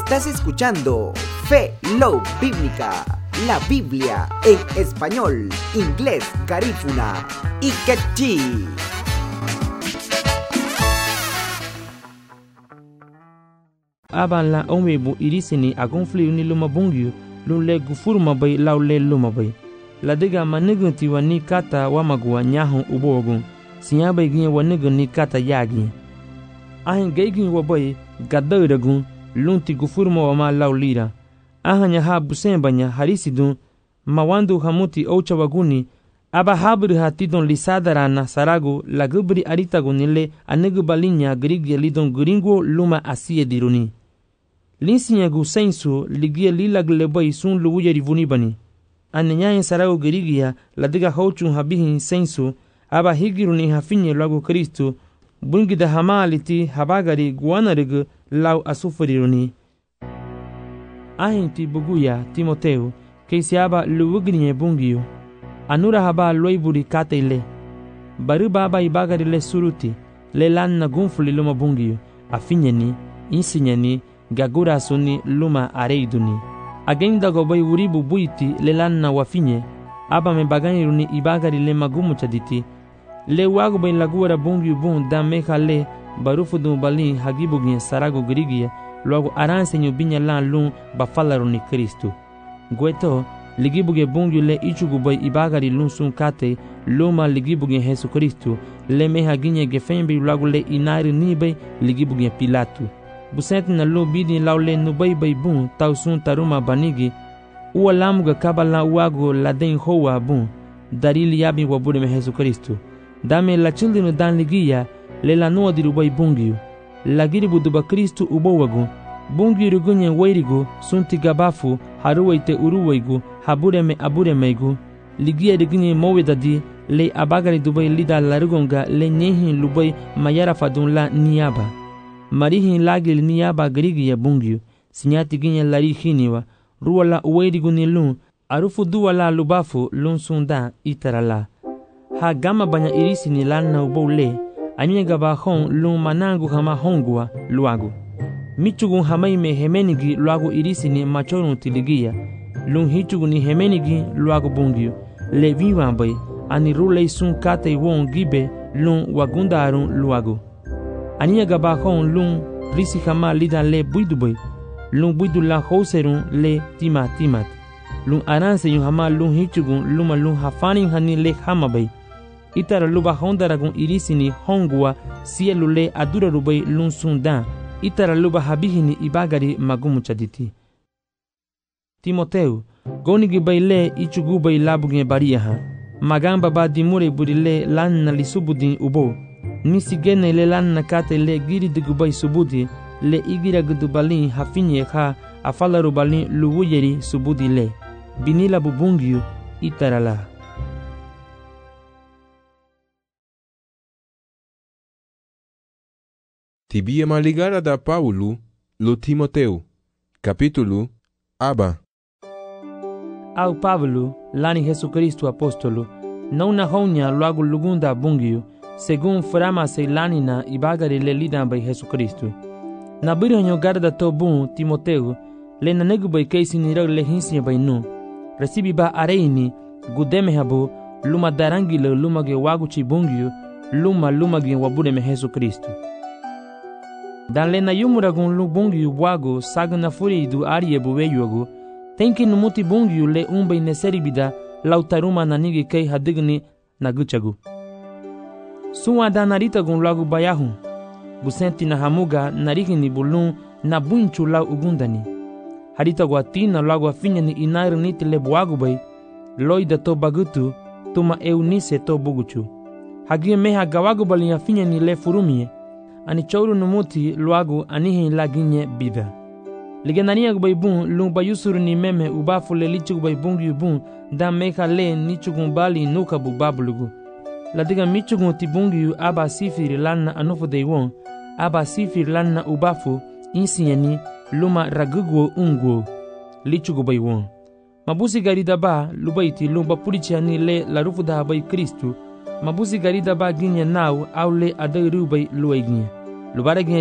Estás escuchando Fe Love Bíblica, la Biblia en español, inglés, garífuna y quechí. Aban la omebu irisini a confliu ni luma bungyu lu le gufurma bay law le luma bay la diga manigunti wa ni kata wa magwa nyahu ubogun sinya bay gin wa nigun ni kata yagi ahin geigin wa bay gadadagun lunti gufurma wa ma law lira ahanya ha busembanya harisidun mawandu hamuti oucha waguni aba habri hatidon lisadarana sarago la gubri aritagunile anigu balinya grigye lidon gringo luma asie diruni linsinyagu sensu ligia lilagle bay sun luwuye rivuni bani anenyayen sarago grigia la diga hauchun habihin sensu aba higiruni hafinye lago Kristo bungida hamaliti habagari guanarig law asufuriruni ahinti buguya Timoteo keisiaba luwugrinye bungiyo anura haba loiburi kateile bari baba ibagari le suruti le lanna gunfuli luma bungiyo afinyeni insinyeni gagura suni luma areiduni agenda gobai uribu buiti le lanna wafinye aba me bagani ibagari le magumu chaditi le wago bai lagura bungiyo bun da meha le barufudu bali hagibugin sarago grigia luego aransenyo binya lan lun bafalaruni Kristo gueto ligibuge bungiyo le ichugubai ibagari lun sun kate luma ligibuge Jesu Kristo le meha ginye gefembi luego le inari nibe ligibuge Pilatu busent na lo bidi laule nubai bai bun tausun taruma banigi uwa lamuga kabala wago laden hoa bun darili yabi wabure me Jesu Kristo dame la childinu dan ligia le la noa diru bai bungiyo la giribu duba Kristo ubowagu bungiyo rugunye wairigu sunti gabafu haruwaite uruwaigu habureme aburemeigu ligia rigunye mowedadi le abagari dubai lida larugonga le nyehin lubai mayara fadun la niyaba marihin lagil niyaba grigiya bungiyo sinyati ginye larihiniwa ruwala uwairigu ni lun arufu duwala lubafu lun sunda itarala ha gama banya irisi ni lana ubole anyega ba hon lun manangu hama hongwa luagu michugun hamaime hemenigi luagu irisi ni machorun tiligia lun hichugu ni hemenigi luagu bungiyo le viwambai ani rulei sun kate won gibe lun wagundarun luagu anyega ba hon lun risi hama lida le buidubai lun buidu la houserun le timat lun aranse yun hama lun hichugun luma lun hafanin hani le hamabai itara luba hondaragun irisini hongwa sielu le adura rubai lun sundan itara luba habihini ibagari magumu chaditi Timoteo gonigi bai le ichugu bai labugne bariyaha magamba ba dimure burile lanna li subudin ubo nisigene le lanna kate le giri digubai subudi le igira gudubalin hafinye ha afala rubalin luwuyeri subudi le binila bubungiyu itarala Tibia maligara da Paulo lo Timoteo capítulo aba au Pablo lani Jesu Kristo apostolo não na honya logo lugunda bungiyo según frama se lanina ibagari le lidan by Jesu Kristo na biranyo garda to bun Timoteo le na negu by keisi ni le hinsi by nu recibi ba areini gudeme habo luma darangi le luma ge wagu chi bungiyo luma ge wabure me Jesu Kristo dan le na yumuragun lu bungiyo wago sagna furi du arie buweyugo tenki numuti bungiyo le umbe neseribida lautaruma nanigi kei hadigni naguchagu suwa da narita gun lagu bayahu busenti na hamuga narigini bulun na bunchu lau ugundani harita guatina lagu afinya ni inair niti le buagu bay loida to bagutu tuma eunise to buguchu hagie meha gawagu bali afinya ni le furumie ani chouru numuti luagu anihi laginye bida ligenania gu bay bun lu bayusuru ni meme ubafu le lichu gu bay bungi bun da meha le nichugun bali nuka bu babulugu la diga michugun tibungi aba sifiri lanna anufu deiwon aba sifiri lanna ubafu insinyani luma ragugo ungo lichugu bay won mabusi garida ba lubaiti lumba purichani le larufu da bay Kristo mabusi garida ba ginya naw awle adairu bay luaiginya lubare